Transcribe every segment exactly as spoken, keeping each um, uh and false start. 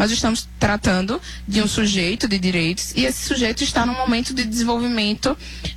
nós estamos tratando de um sujeito de direitos e esse sujeito está num momento de desenvolvimento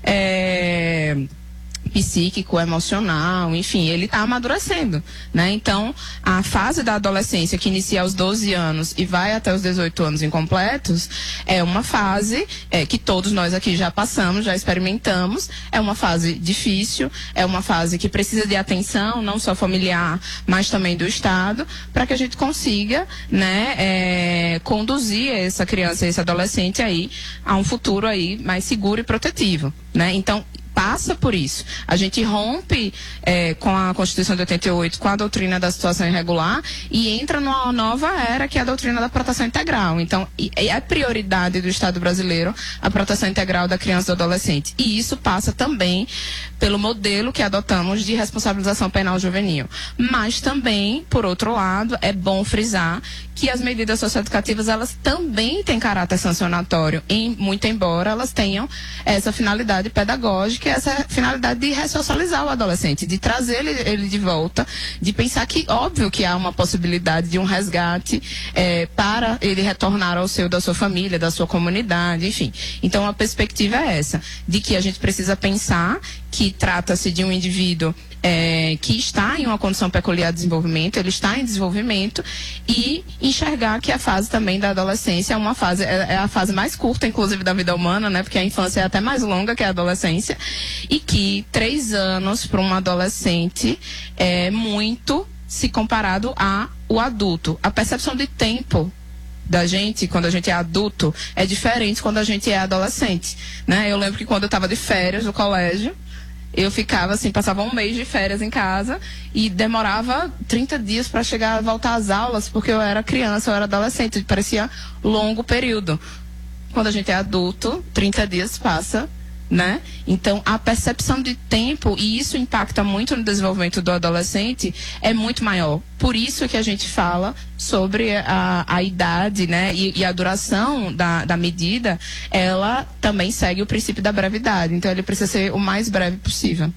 é, psíquico, emocional, enfim, ele está amadurecendo, né? Então, a fase da adolescência que inicia aos doze anos e vai até os dezoito anos incompletos, é uma fase é, que todos nós aqui já passamos, já experimentamos, é uma fase difícil, é uma fase que precisa de atenção, não só familiar, mas também do Estado, para que a gente consiga, né, é, conduzir essa criança, esse adolescente aí a um futuro aí mais seguro e protetivo, né? Então, passa por isso. A gente rompe é, com a Constituição de oitenta e oito, com a doutrina da situação irregular e entra numa nova era que é a doutrina da proteção integral. Então, é prioridade do Estado brasileiro a proteção integral da criança e do adolescente. E isso passa também pelo modelo que adotamos de responsabilização penal juvenil. Mas também, por outro lado, é bom frisar que as medidas socioeducativas, elas também têm caráter sancionatório, em, muito embora elas tenham essa finalidade pedagógica, essa finalidade de ressocializar o adolescente, de trazer ele, ele de volta, de pensar que, óbvio que há uma possibilidade de um resgate é, para ele retornar ao seio da sua família, da sua comunidade, enfim. Então, a perspectiva é essa, de que a gente precisa pensar que trata-se de um indivíduo É, que está em uma condição peculiar de desenvolvimento, ele está em desenvolvimento, e enxergar que a fase também da adolescência é uma fase, é, é a fase mais curta, inclusive, da vida humana, né? Porque a infância é até mais longa que a adolescência, e que três anos para um adolescente é muito se comparado ao adulto. A percepção de tempo da gente, quando a gente é adulto, é diferente quando a gente é adolescente, né? Eu lembro que quando eu estava de férias no colégio, eu ficava assim, passava um mês de férias em casa e demorava trinta dias para chegar, voltar às aulas, porque eu era criança, eu era adolescente, parecia longo período. Quando a gente é adulto, trinta dias passa, né? Então, a percepção de tempo, e isso impacta muito no desenvolvimento do adolescente, é muito maior. Por isso que a gente fala sobre a, a idade, né? E, e a duração da, da medida, ela também segue o princípio da brevidade. Então, ele precisa ser o mais breve possível.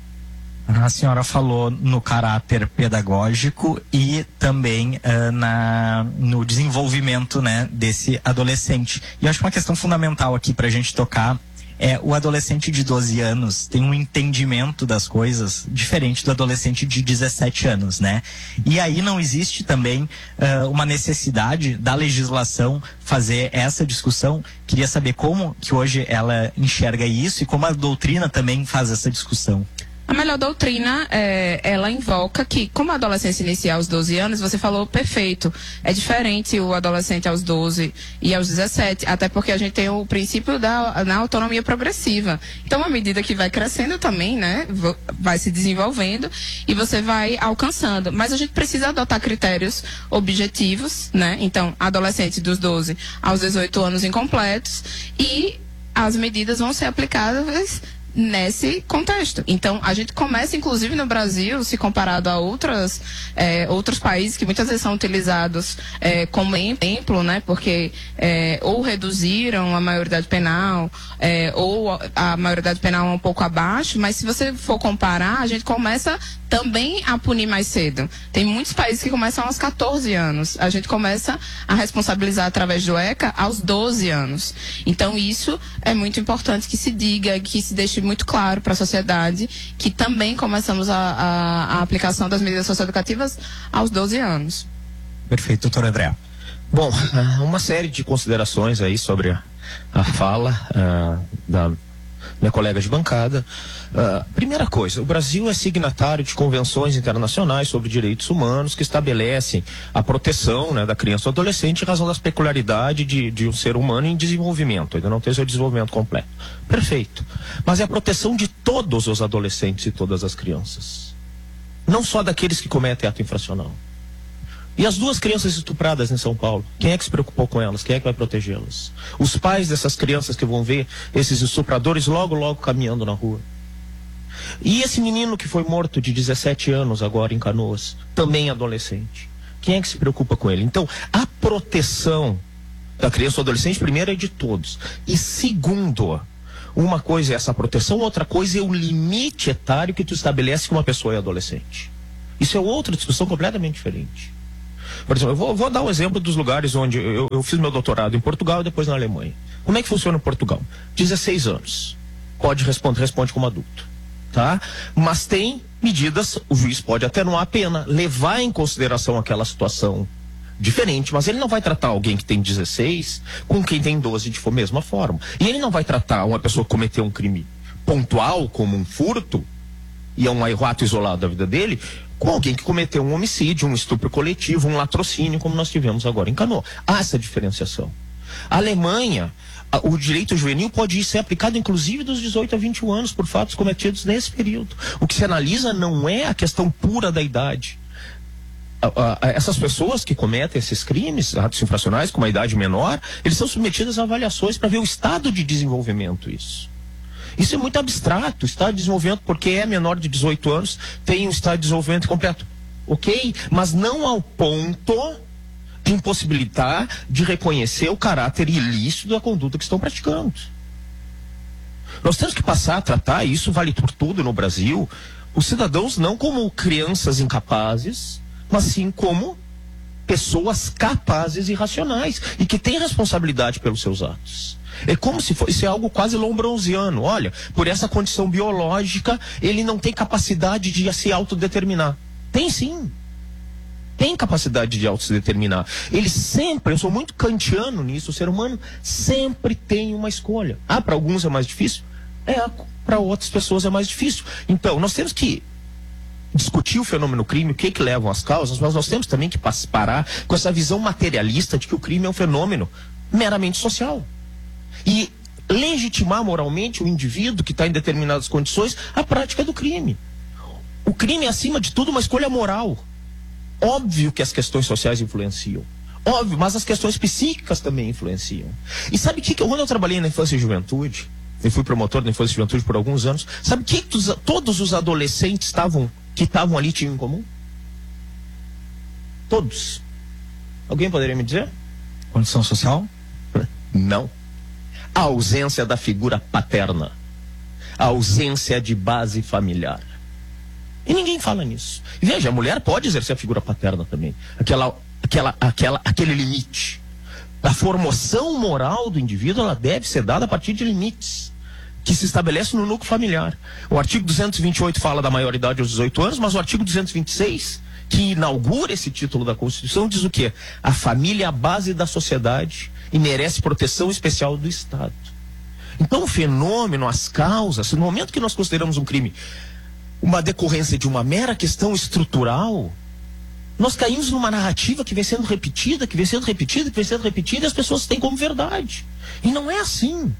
A senhora falou no caráter pedagógico e também uh, na, no desenvolvimento, né, desse adolescente. E eu acho que uma questão fundamental aqui para a gente tocar é o adolescente de doze anos tem um entendimento das coisas diferente do adolescente de dezessete anos, né? E aí não existe também uh, uma necessidade da legislação fazer essa discussão. Queria saber como que hoje ela enxerga isso e como a doutrina também faz essa discussão. A melhor doutrina, é, ela invoca que, como a adolescência inicia aos doze anos, você falou perfeito, é diferente o adolescente aos doze e aos dezessete, até porque a gente tem o princípio da na autonomia progressiva. Então, à medida que vai crescendo também, né, vai se desenvolvendo e você vai alcançando. Mas a gente precisa adotar critérios objetivos, né? Então, adolescente dos doze aos dezoito anos incompletos, e as medidas vão ser aplicadas nesse contexto. Então, a gente começa, inclusive no Brasil, se comparado a outras, é, outros países que muitas vezes são utilizados é, como exemplo, né? Porque é, ou reduziram a maioridade penal, é, ou a maioridade penal é um pouco abaixo, mas se você for comparar, a gente começa também a punir mais cedo. Tem muitos países que começam aos catorze anos. A gente começa a responsabilizar através do ECA aos doze anos. Então, isso é muito importante que se diga, que se deixe muito claro para a sociedade que também começamos a, a, a aplicação das medidas socioeducativas aos doze anos. Perfeito, doutor André. Bom, uma série de considerações aí sobre a, a fala uh, da minha colega de bancada. Uh, primeira coisa, o Brasil é signatário de convenções internacionais sobre direitos humanos que estabelecem a proteção, né, da criança ou adolescente em razão das peculiaridades de, de um ser humano em desenvolvimento, ainda não tem seu desenvolvimento completo. Perfeito. Mas é a proteção de todos os adolescentes e todas as crianças, não só daqueles que cometem ato infracional. E as duas crianças estupradas em São Paulo, quem é que se preocupou com elas? Quem é que vai protegê-las? Os pais dessas crianças que vão ver esses estupradores logo, logo caminhando na rua. E esse menino que foi morto de dezessete anos agora em Canoas, também adolescente. Quem é que se preocupa com ele? Então, a proteção da criança ou adolescente, primeiro, é de todos. E segundo, uma coisa é essa proteção, outra coisa é o limite etário que tu estabelece que uma pessoa é adolescente. Isso é outra discussão completamente diferente. Por exemplo, eu vou, vou dar um exemplo dos lugares onde eu, eu fiz meu doutorado em Portugal e depois na Alemanha. Como é que funciona em Portugal? dezesseis anos. Pode responder, responde como adulto. Tá? Mas tem medidas, o juiz pode atenuar a pena, levar em consideração aquela situação diferente, mas ele não vai tratar alguém que tem dezesseis com quem tem doze de mesma forma. E ele não vai tratar uma pessoa que cometeu um crime pontual, como um furto, e é um ato isolado da vida dele, com alguém que cometeu um homicídio, um estupro coletivo, um latrocínio, como nós tivemos agora em Canoa. Há essa diferenciação. A Alemanha, o direito juvenil pode ser aplicado inclusive dos dezoito a vinte e um anos por fatos cometidos nesse período. O que se analisa não é a questão pura da idade. Essas pessoas que cometem esses crimes, atos infracionais com uma idade menor, eles são submetidos a avaliações para ver o estado de desenvolvimento isso. Isso é muito abstrato, o estado de desenvolvimento, porque é menor de dezoito anos, tem um estado de desenvolvimento completo. Ok? Mas não ao ponto de impossibilitar de reconhecer o caráter ilícito da conduta que estão praticando. Nós temos que passar a tratar, e isso vale por tudo no Brasil, os cidadãos não como crianças incapazes, mas sim como pessoas capazes e racionais, e que têm responsabilidade pelos seus atos. É como se fosse, isso é algo quase lombronziano. Olha, por essa condição biológica, ele não tem capacidade de se autodeterminar. Tem sim. Tem capacidade de autodeterminar. Ele sempre, eu sou muito kantiano nisso, o ser humano sempre tem uma escolha. Ah, para alguns é mais difícil? É, para outras pessoas é mais difícil. Então, nós temos que discutir o fenômeno crime, o que que levam as causas, mas nós temos também que parar com essa visão materialista de que o crime é um fenômeno meramente social. E legitimar moralmente o indivíduo que está em determinadas condições a prática do crime. O crime é, acima de tudo, uma escolha moral. Óbvio que as questões sociais influenciam. Óbvio, mas as questões psíquicas também influenciam. E sabe o que, quando eu trabalhei na infância e juventude, eu fui promotor da infância e juventude por alguns anos, sabe o que todos os adolescentes estavam, que estavam ali tinham em comum? Todos. Alguém poderia me dizer? Condição social? Não. A ausência da figura paterna. A ausência de base familiar. E ninguém fala nisso. Veja, a mulher pode exercer a figura paterna também. Aquela, aquela, aquela, aquele limite. A formação moral do indivíduo, ela deve ser dada a partir de limites que se estabelece no núcleo familiar. O artigo duzentos e vinte e oito fala da maioridade aos dezoito anos, mas o artigo duzentos e vinte e seis, que inaugura esse título da Constituição, diz o quê? A família é a base da sociedade e merece proteção especial do Estado. Então o fenômeno, as causas, no momento que nós consideramos um crime uma decorrência de uma mera questão estrutural, nós caímos numa narrativa que vem sendo repetida, que vem sendo repetida, que vem sendo repetida, e as pessoas têm como verdade. E não é assim.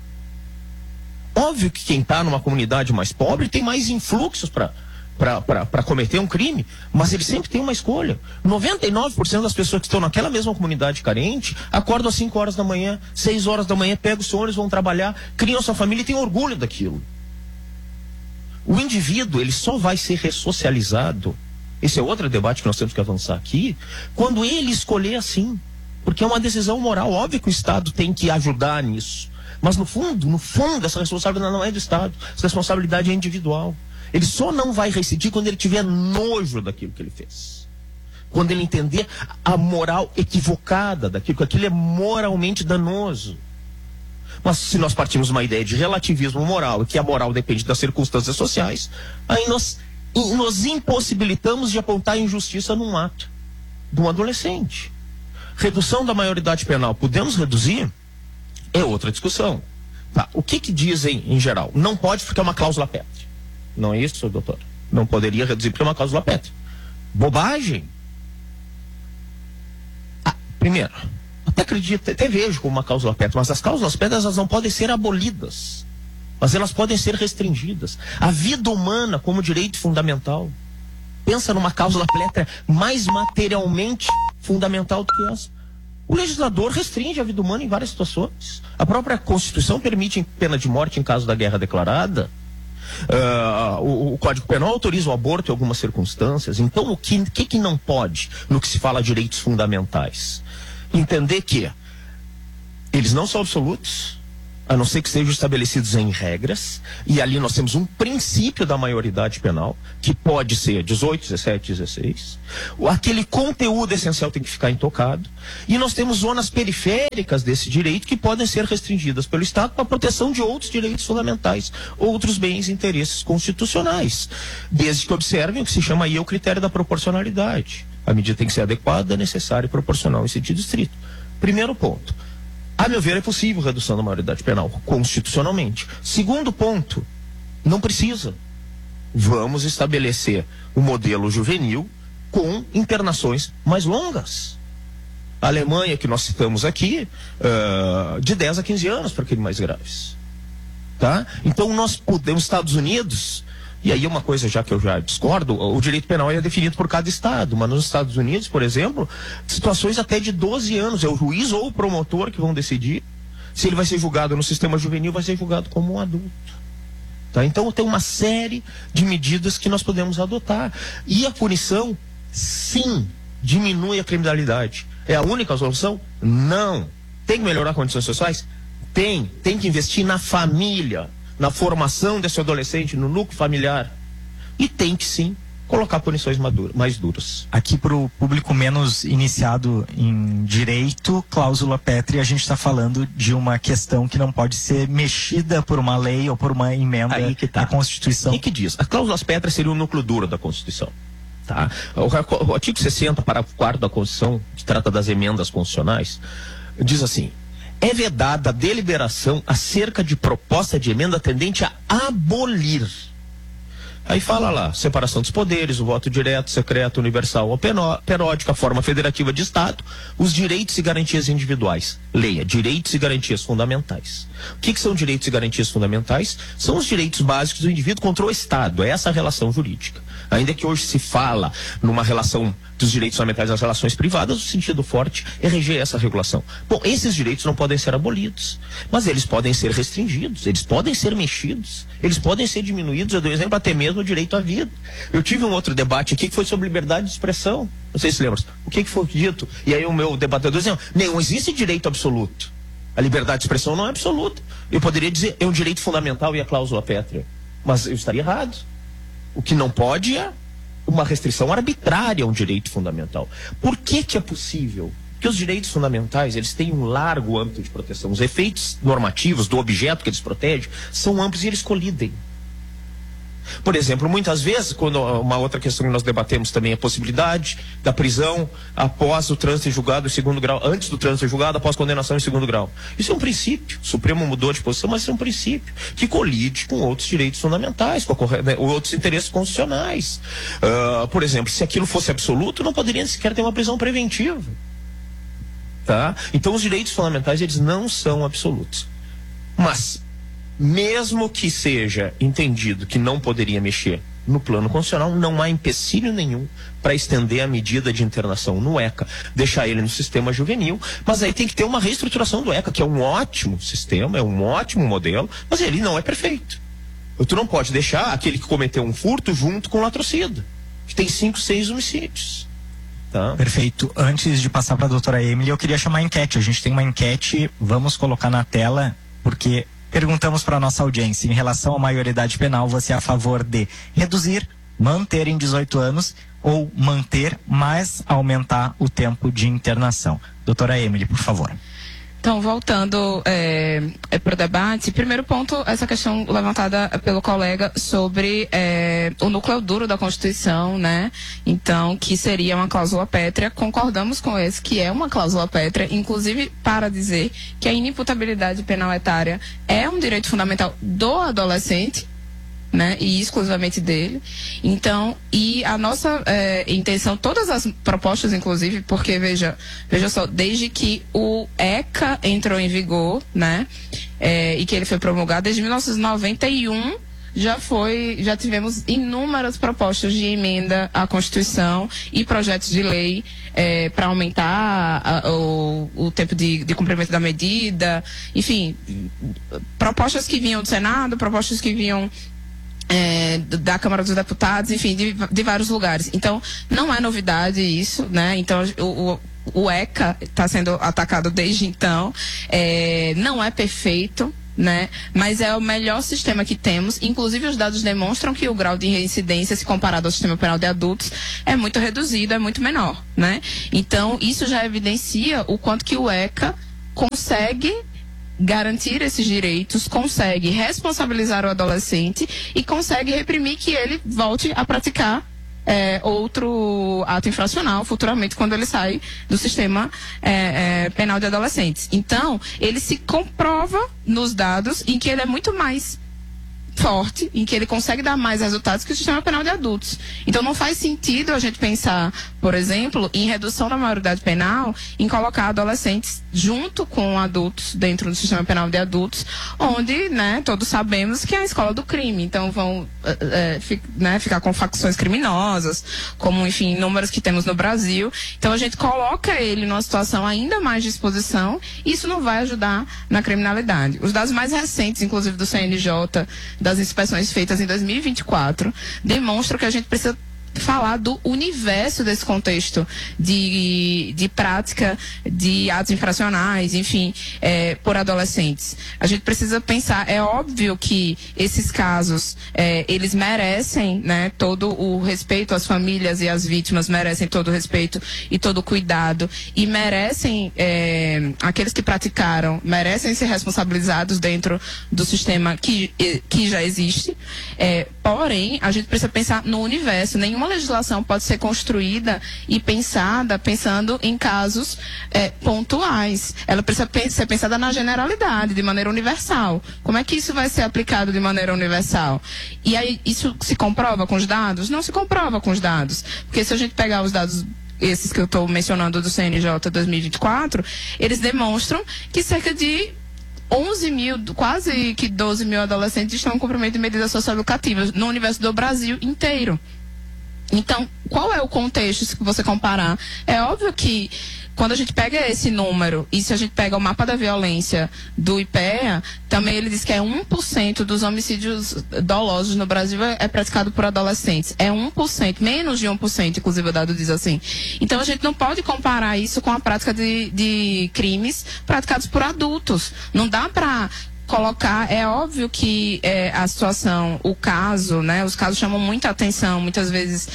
Óbvio que quem está numa comunidade mais pobre tem mais influxos para para cometer um crime, mas ele sempre tem uma escolha. noventa e nove por cento das pessoas que estão naquela mesma comunidade carente acordam às cinco horas da manhã, seis horas da manhã, pegam o seu ônibus, vão trabalhar, criam sua família e têm orgulho daquilo. O indivíduo, ele só vai ser ressocializado, esse é outro debate que nós temos que avançar aqui, quando ele escolher assim, porque é uma decisão moral. Óbvio que o Estado tem que ajudar nisso, mas no fundo, no fundo, essa responsabilidade não é do Estado, essa responsabilidade é individual. Ele só não vai reincidir quando ele tiver nojo daquilo que ele fez. Quando ele entender a moral equivocada daquilo, que aquilo é moralmente danoso. Mas se nós partimos de uma ideia de relativismo moral, e que a moral depende das circunstâncias sociais, aí nós, nós impossibilitamos de apontar a injustiça num ato de um adolescente. Redução da maioridade penal, podemos reduzir? É outra discussão. Tá. O que que dizem em geral? Não pode porque é uma cláusula pétrea. Não é isso, doutor? Não poderia reduzir porque é uma cláusula pétrea. Bobagem. Ah, primeiro, até acredito, até vejo como uma cláusula pétrea, mas as cláusulas pétreas elas não podem ser abolidas, mas elas podem ser restringidas. A vida humana como direito fundamental. Pensa numa cláusula pétrea mais materialmente fundamental do que essa. O legislador restringe a vida humana em várias situações. A própria Constituição permite pena de morte em caso da guerra declarada. Uh, o, o Código Penal autoriza o aborto em algumas circunstâncias. Então o que, que que não pode no que se fala de direitos fundamentais? Entender que eles não são absolutos, a não ser que sejam estabelecidos em regras, e ali nós temos um princípio da maioridade penal, que pode ser dezoito, dezessete, dezesseis. Aquele conteúdo essencial tem que ficar intocado, e nós temos zonas periféricas desse direito que podem ser restringidas pelo Estado para a proteção de outros direitos fundamentais, outros bens e interesses constitucionais, desde que observem o que se chama aí o critério da proporcionalidade. A medida tem que ser adequada, necessária e proporcional em sentido estrito. Primeiro ponto. A meu ver, é possível redução da maioridade penal, constitucionalmente. Segundo ponto, não precisa. Vamos estabelecer o modelo juvenil com internações mais longas. A Alemanha, que nós citamos aqui, uh, de dez a quinze anos para crimes mais graves. Tá? Então, nós podemos, Estados Unidos... E aí uma coisa já que eu já discordo, o direito penal é definido por cada estado, mas nos Estados Unidos, por exemplo, situações até de doze anos, é o juiz ou o promotor que vão decidir se ele vai ser julgado no sistema juvenil, vai ser julgado como um adulto. Tá? Então tem uma série de medidas que nós podemos adotar. E a punição, sim, diminui a criminalidade. É a única solução? Não. Tem que melhorar condições sociais? Tem. Tem que investir na família, na formação desse adolescente, no núcleo familiar. E tem que sim colocar punições mais duras. Aqui para o público menos iniciado em direito, cláusula pétrea, a gente está falando de uma questão que não pode ser mexida por uma lei ou por uma emenda Aí que tá. da Constituição. O que, que diz? As cláusulas pétreas seriam o núcleo duro da Constituição. Tá? O, o artigo sessenta, parágrafo quarto da Constituição, que trata das emendas constitucionais, diz assim: é vedada a deliberação acerca de proposta de emenda tendente a abolir. Aí fala lá, separação dos poderes, o voto direto, secreto, universal ou periódico, a forma federativa de Estado, os direitos e garantias individuais. Leia, direitos e garantias fundamentais. O que, que são direitos e garantias fundamentais? São os direitos básicos do indivíduo contra o Estado, é essa a relação jurídica. Ainda que hoje se fala numa relação dos direitos fundamentais das relações privadas, o sentido forte é reger essa regulação. Bom, esses direitos não podem ser abolidos, mas eles podem ser restringidos, eles podem ser mexidos, eles podem ser diminuídos. Eu dou exemplo até mesmo o direito à vida. Eu tive um outro debate aqui que foi sobre liberdade de expressão. Não sei se lembra. O que, que foi dito? E aí o meu debatedor dizia: não existe direito absoluto. A liberdade de expressão não é absoluta. Eu poderia dizer, é um direito fundamental e a cláusula pétrea. Mas eu estaria errado. O que não pode é uma restrição arbitrária a um direito fundamental. Por que que é possível? Porque os direitos fundamentais, eles têm um largo âmbito de proteção. Os efeitos normativos do objeto que eles protegem são amplos e eles colidem. Por exemplo, muitas vezes, quando uma outra questão que nós debatemos também é a possibilidade da prisão após o trânsito em julgado em segundo grau, antes do trânsito em julgado, após condenação em segundo grau. Isso é um princípio. O Supremo mudou de posição, mas isso é um princípio que colide com outros direitos fundamentais, com né, outros interesses constitucionais. Uh, por exemplo, se aquilo fosse absoluto, não poderia sequer ter uma prisão preventiva. Tá? Então, os direitos fundamentais, eles não são absolutos. Mas mesmo que seja entendido que não poderia mexer no plano constitucional, não há empecilho nenhum para estender a medida de internação no ECA, deixar ele no sistema juvenil, mas aí tem que ter uma reestruturação do ECA, que é um ótimo sistema, é um ótimo modelo, mas ele não é perfeito. Tu não pode deixar aquele que cometeu um furto junto com o latrocida, que tem cinco, seis homicídios. Tá? Perfeito. Antes de passar para a doutora Emily, eu queria chamar a enquete. A gente tem uma enquete, vamos colocar na tela, porque perguntamos para a nossa audiência, em relação à maioridade penal, você é a favor de reduzir, manter em dezoito anos ou manter, mas aumentar o tempo de internação? Doutora Emily, por favor. Então, voltando é, é, para o debate, primeiro ponto, essa questão levantada pelo colega sobre é, o núcleo duro da Constituição, né? Então, que seria uma cláusula pétrea. Concordamos com esse, que é uma cláusula pétrea, inclusive para dizer que a inimputabilidade penal etária é um direito fundamental do adolescente, né, e exclusivamente dele. Então, e a nossa é, intenção, todas as propostas, inclusive, porque veja, veja só, desde que o ECA entrou em vigor, né, é, e que ele foi promulgado desde mil novecentos e noventa e um, já foi, já tivemos inúmeras propostas de emenda à Constituição e projetos de lei é, para aumentar a, o, o tempo de, de cumprimento da medida, enfim, propostas que vinham do Senado, propostas que vinham É, da Câmara dos Deputados, enfim, de, de vários lugares. Então, não é novidade isso, né? Então, o, o, o ECA está sendo atacado desde então. É, não é perfeito, né? Mas é o melhor sistema que temos. Inclusive, os dados demonstram que o grau de reincidência, se comparado ao sistema penal de adultos, é muito reduzido, é muito menor, né? Então, isso já evidencia o quanto que o ECA consegue garantir esses direitos, consegue responsabilizar o adolescente e consegue reprimir que ele volte a praticar É, outro ato infracional futuramente quando ele sai do sistema é, é, penal de adolescentes. Então, ele se comprova nos dados em que ele é muito mais forte, em que ele consegue dar mais resultados que o sistema penal de adultos. Então, não faz sentido a gente pensar, por exemplo, em redução da maioridade penal, em colocar adolescentes junto com adultos dentro do sistema penal de adultos, onde, né, todos sabemos que é a escola do crime. Então, vão é, é, fi, né, ficar com facções criminosas, como, enfim, números que temos no Brasil. Então, a gente coloca ele numa situação ainda mais de exposição, e isso não vai ajudar na criminalidade. Os dados mais recentes, inclusive do C N J, das inspeções feitas em dois mil e vinte e quatro, demonstram que a gente precisa falar do universo desse contexto de, de prática de atos infracionais, enfim, é, por adolescentes. A gente precisa pensar, é óbvio que esses casos, é, eles merecem, né, todo o respeito, as famílias e as vítimas merecem todo o respeito e todo o cuidado, e merecem, é, aqueles que praticaram, merecem ser responsabilizados dentro do sistema que, que já existe, é, porém, a gente precisa pensar no universo. Nenhuma legislação pode ser construída e pensada pensando em casos é, pontuais. Ela precisa ser pensada na generalidade, de maneira universal. Como é que isso vai ser aplicado de maneira universal? E aí, isso se comprova com os dados? Não se comprova com os dados. Porque se a gente pegar os dados, esses que eu estou mencionando do C N J dois mil e vinte e quatro, eles demonstram que cerca de onze mil, quase que doze mil adolescentes estão com cumprimento de medidas socioeducativas no universo do Brasil inteiro. Então, qual é o contexto se você comparar? É óbvio que quando a gente pega esse número, e se a gente pega o mapa da violência do IPEA, também ele diz que é um por cento dos homicídios dolosos no Brasil é, é praticado por adolescentes. É um por cento, menos de um por cento, inclusive o dado diz assim. Então a gente não pode comparar isso com a prática de, de crimes praticados por adultos. Não dá para colocar, é óbvio que é, a situação, o caso, né, os casos chamam muita atenção, muitas vezes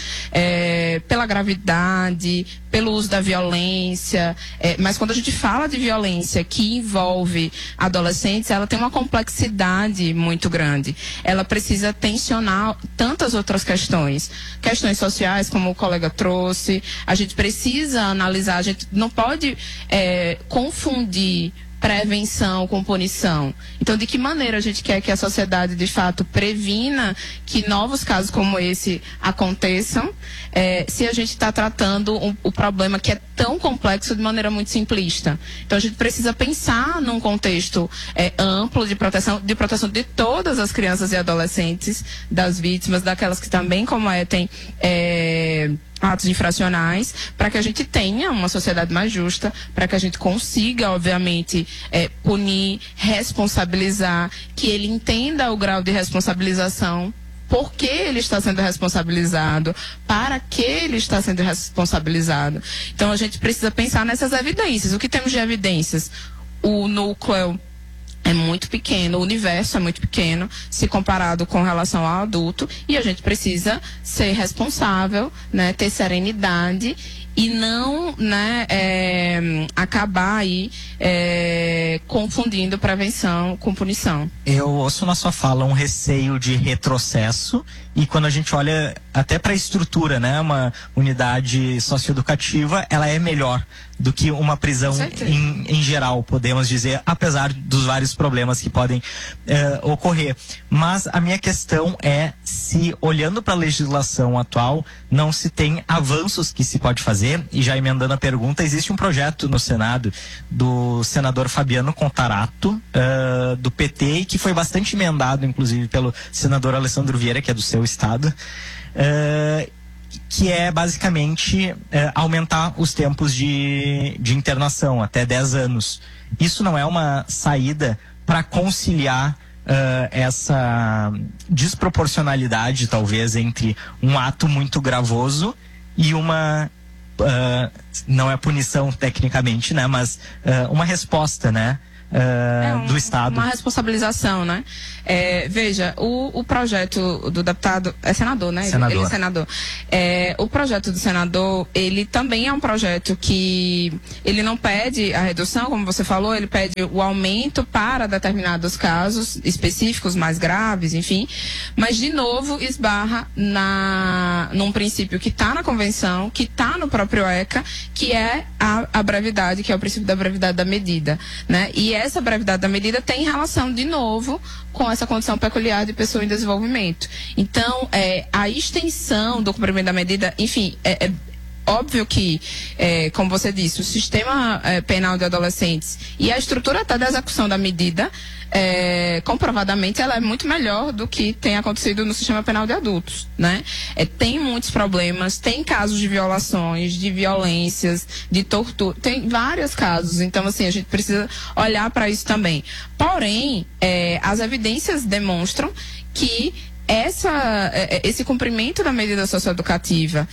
é, pela gravidade, pelo uso da violência, é, mas quando a gente fala de violência que envolve adolescentes, ela tem uma complexidade muito grande. Ela precisa tensionar tantas outras questões, questões sociais, como o colega trouxe. A gente precisa analisar, a gente não pode é, confundir prevenção com punição. Então, de que maneira a gente quer que a sociedade, de fato, previna que novos casos como esse aconteçam, é, se a gente está tratando um, o problema que é tão complexo de maneira muito simplista. Então, a gente precisa pensar num contexto é, amplo de proteção, de proteção de todas as crianças e adolescentes, das vítimas, daquelas que também cometem é, atos infracionais, para que a gente tenha uma sociedade mais justa, para que a gente consiga, obviamente, é, punir, responsabilizar, que ele entenda o grau de responsabilização, por que ele está sendo responsabilizado, para que ele está sendo responsabilizado. Então a gente precisa pensar nessas evidências. O que temos de evidências? O núcleo é muito pequeno, o universo é muito pequeno, se comparado com relação ao adulto, e a gente precisa ser responsável, né, ter serenidade e não, né, é, acabar aí é, confundindo prevenção com punição. Eu ouço na sua fala um receio de retrocesso, e quando a gente olha até para a estrutura, né, uma unidade socioeducativa, ela é melhor do que uma prisão em, em geral, podemos dizer, apesar dos vários problemas que podem eh, ocorrer. Mas a minha questão é se, olhando para a legislação atual, não se tem avanços que se pode fazer. E já emendando a pergunta, existe um projeto no Senado do senador Fabiano Contarato, uh, do P T, e que foi bastante emendado, inclusive, pelo senador Alessandro Vieira, que é do seu estado, uh, que é basicamente uh, aumentar os tempos de, de internação até dez anos. Isso não é uma saída para conciliar Uh, essa desproporcionalidade, talvez, entre um ato muito gravoso e uma, uh, não é punição tecnicamente, né, mas uh, uma resposta, né, uh, é um, do Estado. Uma responsabilização, né? É, veja, o, o projeto do deputado, é senador, né? Senador. Ele é senador. É, o projeto do senador, ele também é um projeto que ele não pede a redução, como você falou, ele pede o aumento para determinados casos específicos, mais graves, enfim, mas de novo esbarra na, num princípio que está na convenção, que está no próprio ECA, que é a, a brevidade, que é o princípio da brevidade da medida, né? E essa brevidade da medida tem relação, de novo, com essa condição peculiar de pessoa em desenvolvimento. Então, é, a extensão do cumprimento da medida, enfim, é, é óbvio que, é, como você disse, o sistema é, penal de adolescentes e a estrutura até da execução da medida, é, comprovadamente, ela é muito melhor do que tem acontecido no sistema penal de adultos, né? É, tem muitos problemas, tem casos de violações, de violências, de tortura, tem vários casos. Então, assim, a gente precisa olhar para isso também. Porém, é, as evidências demonstram que essa, esse cumprimento da medida socioeducativa,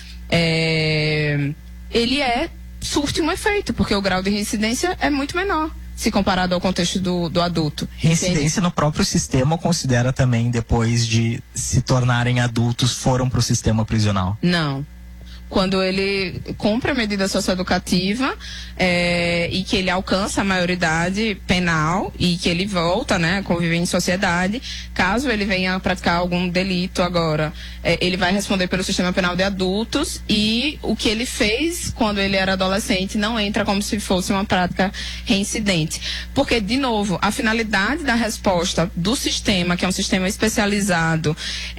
é, ele é, surte um efeito, porque o grau de reincidência é muito menor, se comparado ao contexto do, do adulto. Reincidência no próprio sistema, considera também, depois de se tornarem adultos, foram para o sistema prisional? Não. Quando ele cumpre a medida socioeducativa é, e que ele alcança a maioridade penal e que ele volta, né, a conviver em sociedade, caso ele venha a praticar algum delito agora, é, ele vai responder pelo sistema penal de adultos, e o que ele fez quando ele era adolescente não entra como se fosse uma prática reincidente. Porque, de novo, a finalidade da resposta do sistema, que é um sistema especializado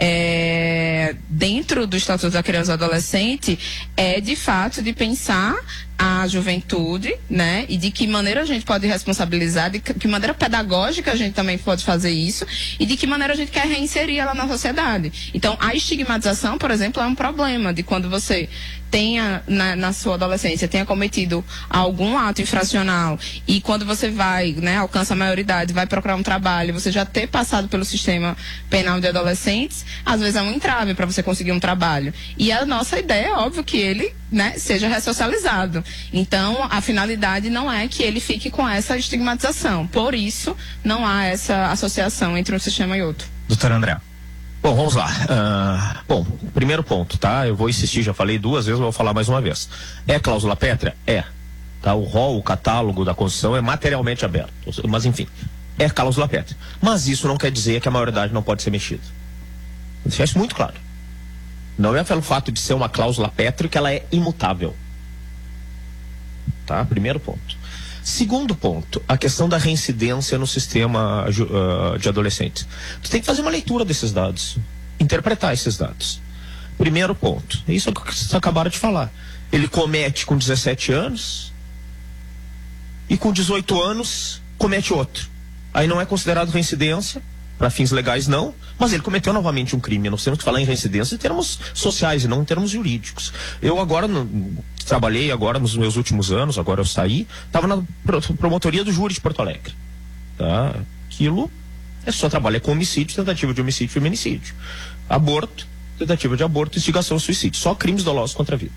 é, dentro do Estatuto da Criança e do Adolescente, é de fato de pensar a juventude, né? E de que maneira a gente pode responsabilizar, de que maneira pedagógica a gente também pode fazer isso, e de que maneira a gente quer reinserir ela na sociedade. Então, a estigmatização, por exemplo, é um problema de quando você tenha, na, na sua adolescência, tenha cometido algum ato infracional, e quando você vai, né, alcança a maioridade, vai procurar um trabalho, você já ter passado pelo sistema penal de adolescentes, às vezes é um entrave para você conseguir um trabalho. E a nossa ideia é óbvio que ele, né, seja ressocializado. Então, a finalidade não é que ele fique com essa estigmatização. Por isso, não há essa associação entre um sistema e outro. Doutor André. Bom, vamos lá. Uh, bom, primeiro ponto, tá? Eu vou insistir, já falei duas vezes, vou falar mais uma vez. É cláusula pétrea? É. Tá? O rol, o catálogo da Constituição é materialmente aberto. Mas, enfim, é cláusula pétrea. Mas isso não quer dizer que a maioridade não pode ser mexida. Deixa isso muito claro. Não é pelo fato de ser uma cláusula pétrea que ela é imutável. Tá? Primeiro ponto. Segundo ponto, a questão da reincidência no sistema uh, de adolescentes. Tu tem que fazer uma leitura desses dados, interpretar esses dados. Primeiro ponto, isso é o que vocês acabaram de falar. Ele comete com dezessete anos e com dezoito anos comete outro. Aí não é considerado reincidência, para fins legais não, mas ele cometeu novamente um crime. Nós temos que falar em reincidência em termos sociais e não em termos jurídicos. Eu agora, no, trabalhei agora nos meus últimos anos, agora eu saí, estava na promotoria do júri de Porto Alegre. Tá? Aquilo é só trabalho, é com homicídio, tentativa de homicídio e feminicídio. Aborto, tentativa de aborto, instigação ao suicídio. Só crimes dolosos contra a vida.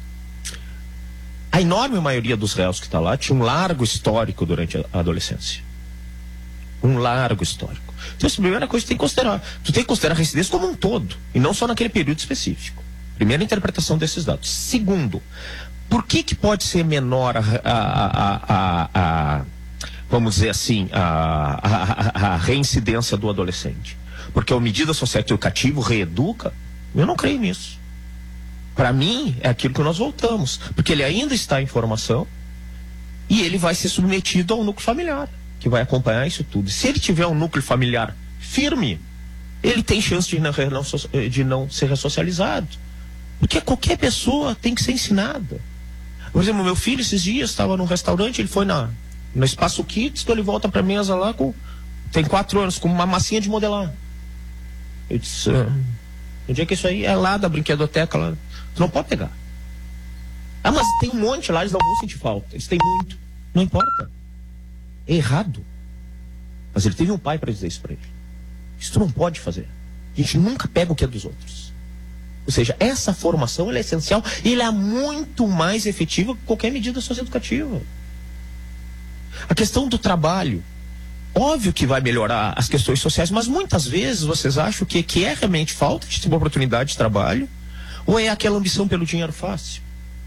A enorme maioria dos réus que está lá tinha um largo histórico durante a adolescência. Um largo histórico. Então, essa é a primeira coisa que tu tem que considerar. Tu tem que considerar a reincidência como um todo, e não só naquele período específico. Primeira interpretação desses dados. Segundo, por que que pode ser menor a, a, a, a, a vamos dizer assim, a, a, a reincidência do adolescente? Porque a medida socioeducativa reeduca? Eu não creio nisso. Para mim, é aquilo que nós voltamos. Porque ele ainda está em formação e ele vai ser submetido ao núcleo familiar, que vai acompanhar isso tudo. Se ele tiver um núcleo familiar firme, ele tem chance de não, de não ser ressocializado. Porque qualquer pessoa tem que ser ensinada. Por exemplo, meu filho esses dias estava num restaurante, ele foi na, no Espaço Kids, então ele volta para a mesa lá com, tem quatro anos, com uma massinha de modelar. Eu disse, ah, onde é que isso aí? É lá da brinquedoteca lá. Tu não pode pegar. Ah, mas tem um monte lá, eles não vão sentir falta. Eles têm muito. Não importa. É errado. Mas ele teve um pai para dizer isso para ele. Isso tu não pode fazer. A gente nunca pega o que é dos outros. Ou seja, essa formação ela é essencial e ela é muito mais efetiva que qualquer medida socioeducativa. A questão do trabalho. óbvio que vai melhorar as questões sociais, mas muitas vezes vocês acham que, que é realmente falta de uma oportunidade de trabalho, ou é aquela ambição pelo dinheiro fácil?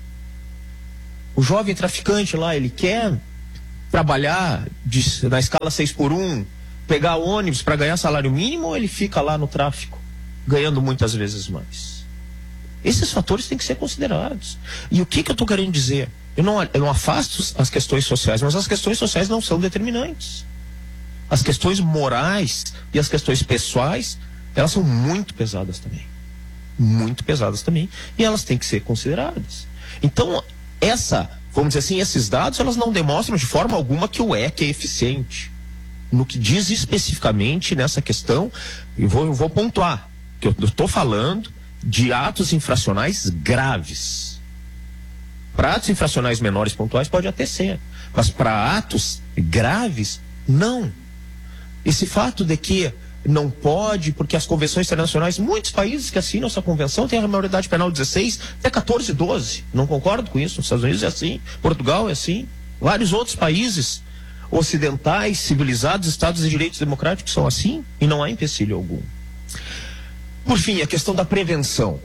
O jovem traficante lá, ele quer trabalhar de, na escala seis por um, pegar ônibus para ganhar salário mínimo, ou ele fica lá no tráfico, ganhando muitas vezes mais? Esses fatores têm que ser considerados. E o que, que eu estou querendo dizer? Eu não, eu não afasto as questões sociais, mas as questões sociais não são determinantes. As questões morais e as questões pessoais, elas são muito pesadas também. Muito pesadas também. E elas têm que ser consideradas. Então, essa, vamos dizer assim, esses dados, elas não demonstram de forma alguma que o E C é eficiente. No que diz especificamente nessa questão, eu vou, eu vou pontuar, que eu estou falando de atos infracionais graves. Para atos infracionais menores pontuais pode até ser, mas para atos graves, não. Esse fato de que não pode, porque as convenções internacionais, muitos países que assinam essa convenção têm a maioridade penal dezesseis, até quatorze, doze. Não concordo com isso. Nos Estados Unidos é assim, Portugal é assim, vários outros países ocidentais, civilizados, estados de direitos democráticos são assim, e não há empecilho algum. Por fim, a questão da prevenção.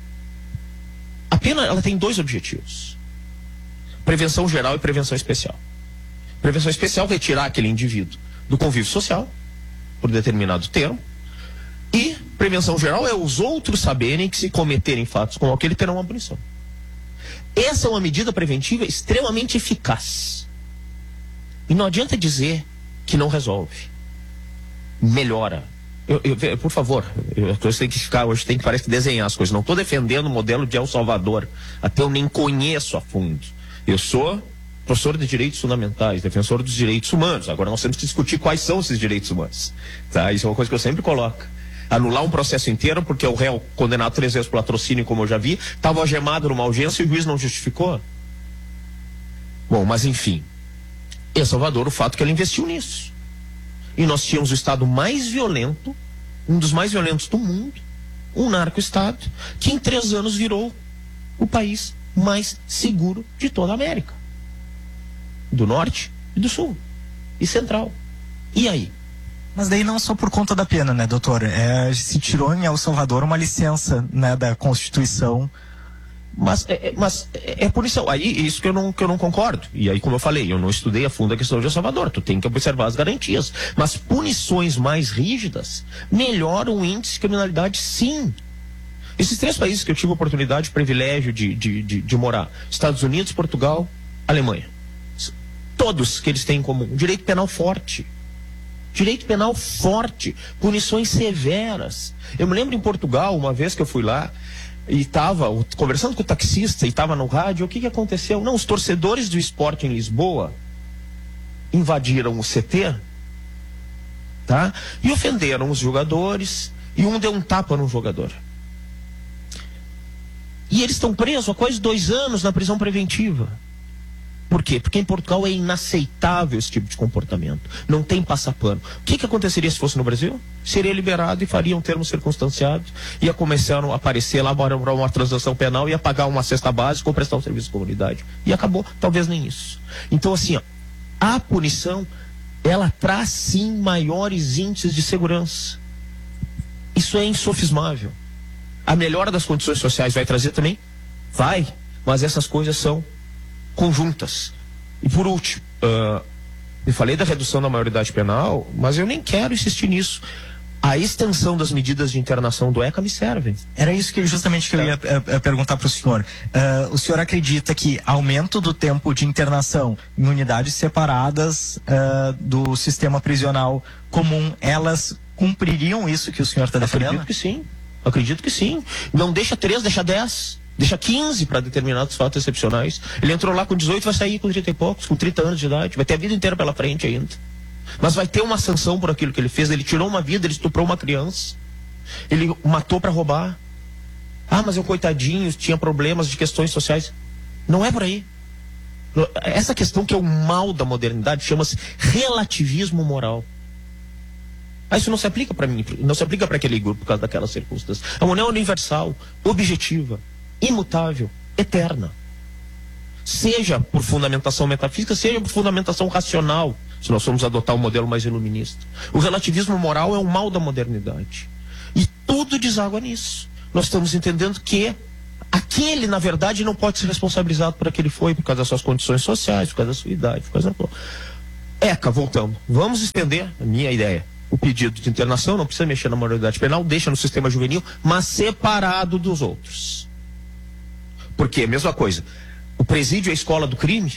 A pena, ela tem dois objetivos: prevenção geral e prevenção especial. Prevenção especial é tirar aquele indivíduo do convívio social, por determinado termo, e prevenção geral é os outros saberem que, se cometerem fatos como aquele, terão uma punição. Essa é uma medida preventiva extremamente eficaz. E não adianta dizer que não resolve. Melhora. Eu, eu, por favor, eu, eu tenho que ficar, hoje tem que parece que desenhar as coisas. Não estou defendendo o modelo de El Salvador. Até eu nem conheço a fundo. Eu sou professor de direitos fundamentais, defensor dos direitos humanos. Agora nós temos que discutir quais são esses direitos humanos. Tá? Isso é uma coisa que eu sempre coloco. Anular um processo inteiro porque o réu, condenado três vezes por latrocínio, como eu já vi, estava algemado numa audiência e o juiz não justificou. Bom, mas enfim. El Salvador, o fato é que ele investiu nisso. E nós tínhamos o estado mais violento, um dos mais violentos do mundo, um narco-estado, que em três anos virou o país mais seguro de toda a América. Do norte e do sul. E central. E aí? Mas daí não só por conta da pena, né, doutor? É, se tirou em El Salvador uma licença, né, da Constituição. Mas é, mas é, é punição. Aí isso que eu, não, que eu não concordo. E aí, como eu falei, eu não estudei a fundo a questão de El Salvador. Tu tem que observar as garantias. Mas punições mais rígidas melhoram o índice de criminalidade, sim. Esses três países que eu tive a oportunidade, o privilégio de, de, de, de morar: Estados Unidos, Portugal, Alemanha. Todos que eles têm em comum: direito penal forte. Direito penal forte. Punições severas. Eu me lembro em Portugal, uma vez que eu fui lá, e estava conversando com o taxista, e estava no rádio, o que, que aconteceu? Não, os torcedores do Sport em Lisboa invadiram o C T, tá? E ofenderam os jogadores, e um deu um tapa no jogador. E eles estão presos há quase dois anos na prisão preventiva. Por quê? Porque em Portugal é inaceitável esse tipo de comportamento. Não tem passapano. O que, que aconteceria se fosse no Brasil? Seria liberado e faria um termo circunstanciado. Ia começar a aparecer lá para uma transação penal, ia pagar uma cesta básica ou prestar um serviço de comunidade. E acabou. Talvez nem isso. Então, assim, ó, a punição, ela traz sim maiores índices de segurança. Isso é insofismável. A melhora das condições sociais vai trazer também? Vai. Mas essas coisas são conjuntas. E por último, uh, eu falei da redução da maioridade penal, mas eu nem quero insistir nisso. A extensão das medidas de internação do E C A me servem. Era isso que justamente que eu ia uh, perguntar para o senhor. Uh, o senhor acredita que aumento do tempo de internação em unidades separadas uh, do sistema prisional comum, elas cumpririam isso que o senhor está defendendo? Acredito que sim. Acredito que sim. Não deixa três, deixa dez. Deixa quinze para determinados fatos excepcionais. Ele entrou lá com dezoito, vai sair com trinta e poucos, com trinta anos de idade. Vai ter a vida inteira pela frente ainda. Mas vai ter uma sanção por aquilo que ele fez. Ele tirou uma vida, ele estuprou uma criança. Ele matou para roubar. Ah, mas eu coitadinho, tinha problemas de questões sociais. Não é por aí. Essa questão que é o mal da modernidade chama-se relativismo moral. Ah, isso não se aplica para mim, não se aplica para aquele grupo por causa daquelas circunstâncias. A união é universal, objetiva, imutável, eterna. Seja por fundamentação metafísica, seja por fundamentação racional, se nós formos adotar um modelo mais iluminista. O relativismo moral é o mal da modernidade. E tudo deságua nisso. Nós estamos entendendo que aquele, na verdade, não pode ser responsabilizado por aquele foi, por causa das suas condições sociais, por causa da sua idade, por causa da... ECA, voltamos. Vamos estender, a minha ideia, o pedido de internação, não precisa mexer na maioridade penal, deixa no sistema juvenil, mas separado dos outros. Porque, mesma coisa, o presídio é a escola do crime,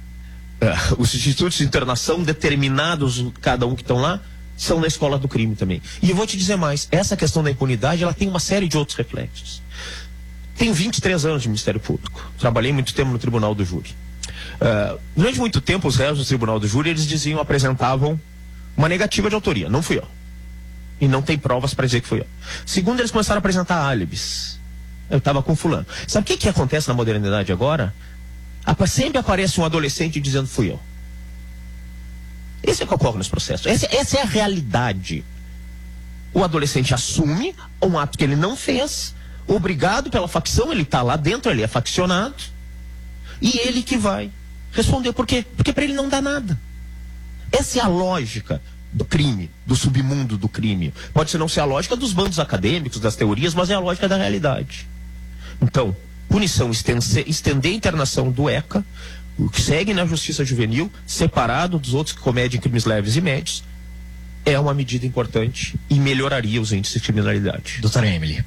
uh, os institutos de internação determinados, cada um que estão lá, são na escola do crime também. E eu vou te dizer mais, essa questão da impunidade, ela tem uma série de outros reflexos. Tenho vinte e três anos de Ministério Público, trabalhei muito tempo no Tribunal do Júri. Uh, durante muito tempo, os réus do Tribunal do Júri, eles diziam, apresentavam uma negativa de autoria, não fui eu. E não tem provas para dizer que fui eu. Segundo, eles começaram a apresentar álibis. Eu estava com fulano. Sabe o que, que acontece na modernidade agora? Sempre aparece um adolescente dizendo fui eu. Esse é o que ocorre nos processos. Essa, essa é a realidade. O adolescente assume um ato que ele não fez, obrigado pela facção, ele está lá dentro, ele é faccionado, e ele que vai responder. Por quê? Porque para ele não dá nada. Essa é a lógica do crime, do submundo do crime. Pode ser não ser a lógica dos bandos acadêmicos, das teorias, mas é a lógica da realidade. Então, punição, estender, estender a internação do ECA, o que segue na justiça juvenil, separado dos outros que cometem crimes leves e médios, é uma medida importante e melhoraria os índices de criminalidade. Doutora Emily.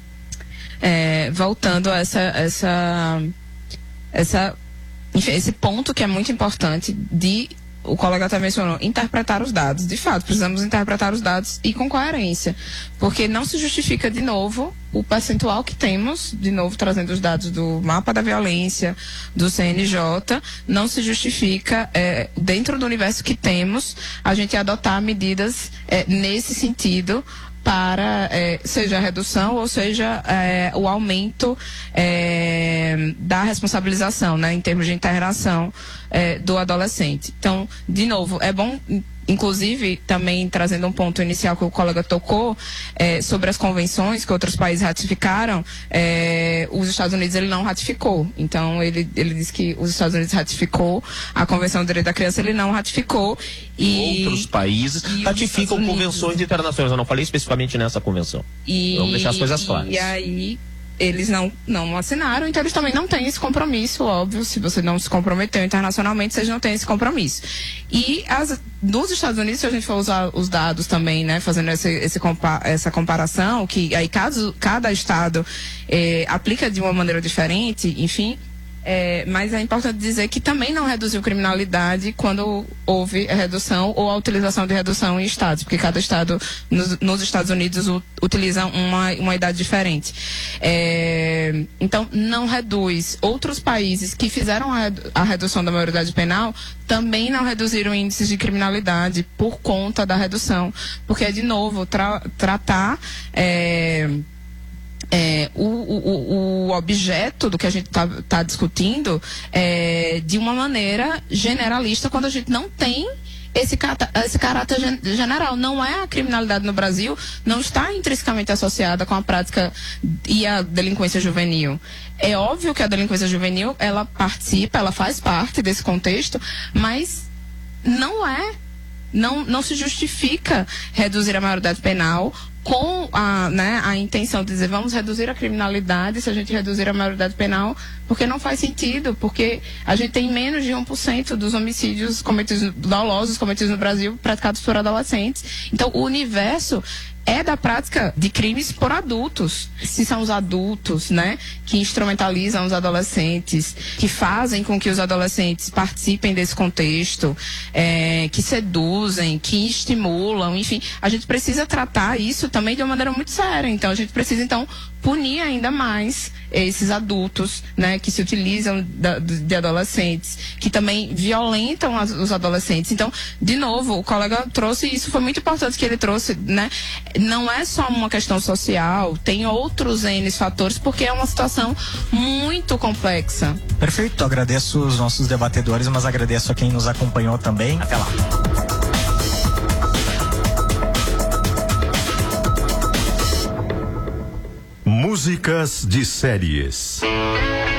É, voltando a essa, essa, essa, enfim, esse ponto que é muito importante de, o colega até mencionou, interpretar os dados. De fato, precisamos interpretar os dados e com coerência, porque não se justifica de novo o percentual que temos, de novo trazendo os dados do mapa da violência, do C N J, não se justifica, é, dentro do universo que temos, a gente adotar medidas é, nesse sentido, para, é, seja a redução ou seja é, o aumento é, da responsabilização, né, em termos de internação é, do adolescente. Então, de novo, é bom, inclusive, também trazendo um ponto inicial que o colega tocou, é, sobre as convenções que outros países ratificaram, é, os Estados Unidos ele não ratificou. Então, ele, ele disse que os Estados Unidos ratificou, a Convenção do Direito da Criança ele não ratificou. E outros países ratificam convenções internacionais. Eu não falei especificamente nessa convenção. E, Vamos deixar as coisas claras. E aí, eles não, não assinaram, então eles também não têm esse compromisso, óbvio. Se você não se comprometeu internacionalmente, vocês não têm esse compromisso. E as, nos Estados Unidos, se a gente for usar os dados também, né, fazendo esse, esse compa essa comparação, que aí cada, cada estado eh, aplica de uma maneira diferente, enfim. É, mas é importante dizer que também não reduziu criminalidade quando houve a redução ou a utilização de redução em estados, porque cada estado nos, nos Estados Unidos u, utiliza uma, uma idade diferente. É, então, não reduz. Outros países que fizeram a, a redução da maioridade penal também não reduziram índices de criminalidade por conta da redução, porque, de novo, tra, tratar... É, É, o, o, o objeto do que a gente está tá discutindo é de uma maneira generalista, quando a gente não tem esse, esse caráter gen, general. Não é a criminalidade no Brasil, não está intrinsecamente associada com a prática e a delinquência juvenil. É óbvio que a delinquência juvenil, ela participa, ela faz parte desse contexto, mas não é, não, não se justifica reduzir a maioridade penal com a, né, a intenção de dizer vamos reduzir a criminalidade se a gente reduzir a maioridade penal, porque não faz sentido, porque a gente tem menos de um por cento dos homicídios cometidos, dolosos cometidos no Brasil praticados por adolescentes. Então, o universo é da prática de crimes por adultos. Se são os adultos, né, que instrumentalizam os adolescentes, que fazem com que os adolescentes participem desse contexto, é, que seduzem, que estimulam, enfim, a gente precisa tratar isso também de uma maneira muito séria. Então, a gente precisa, então, punir ainda mais esses adultos, né, que se utilizam da, de adolescentes, que também violentam as, os adolescentes. Então, de novo, o colega trouxe, isso foi muito importante que ele trouxe, né, não é só uma questão social, tem outros N fatores, porque é uma situação muito complexa. Perfeito, agradeço os nossos debatedores, mas agradeço a quem nos acompanhou também. Até lá. Músicas de séries.